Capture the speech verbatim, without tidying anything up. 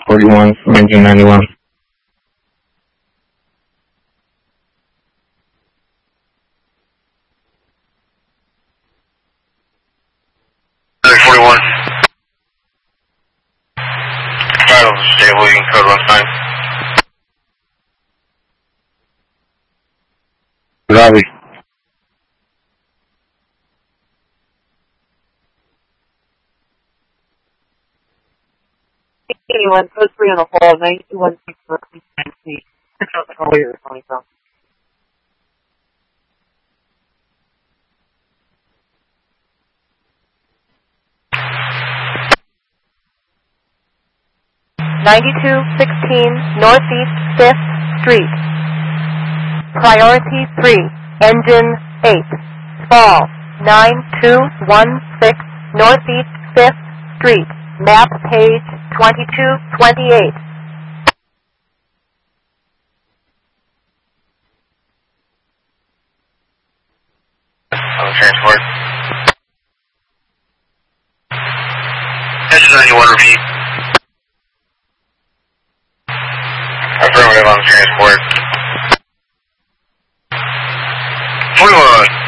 forty-one, nineteen ninety-one. forty-one. Vitals are stable, you can code one time. Robbie. eighty-one, code three on the hall, nine two one six four nine C. I don't know where you're coming from. ninety-two sixteen Northeast fifth Street. Priority three, engine eight. Fall, nine two one six Northeast fifth Street. Map page twenty-two twenty-eight. On transport. Engine ninety-one, repeat. Affirmative on transport. forty-one.